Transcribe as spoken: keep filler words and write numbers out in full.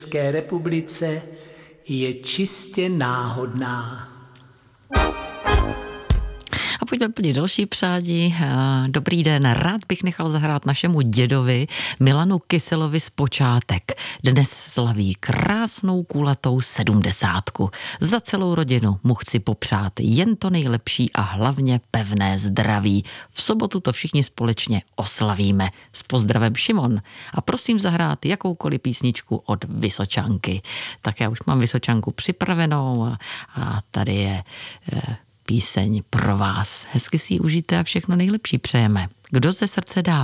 České republice je čistě náhodná. A pojďme plnit další přání. Dobrý den, rád bych nechal zahrát našemu dědovi Milanu Kyselovi z Počátek. Dnes slaví krásnou kulatou sedmdesátku. Za celou rodinu mu chci popřát jen to nejlepší a hlavně pevné zdraví. V sobotu to všichni společně oslavíme. S pozdravem Šimon. A prosím zahrát jakoukoliv písničku od Vysočanky. Tak já už mám Vysočanku připravenou a, a tady je... Eh, píseň pro vás. Hezky si ji užijte a všechno nejlepší přejeme. Kdo ze srdce dá?